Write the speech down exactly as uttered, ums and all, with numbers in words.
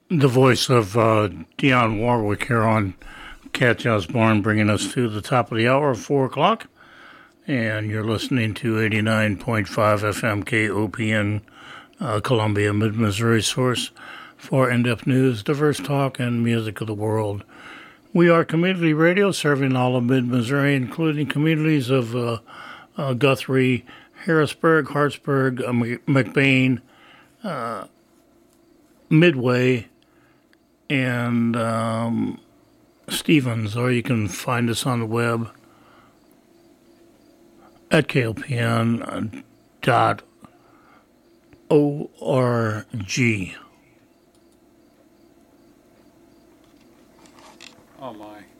The voice of uh, Dionne Warwick here on Catch Osborne, bringing us to the top of the hour, four o'clock. And you're listening to eighty-nine point five F M K O P N, uh, Columbia, Mid-Missouri source for in-depth news, diverse talk, and music of the world. We are community radio serving all of Mid-Missouri, including communities of uh, uh, Guthrie, Harrisburg, Hartsburg, uh, McBain, uh, Midway, and um, Stevens. Or you can find us on the web at K L P N dot org. Oh my.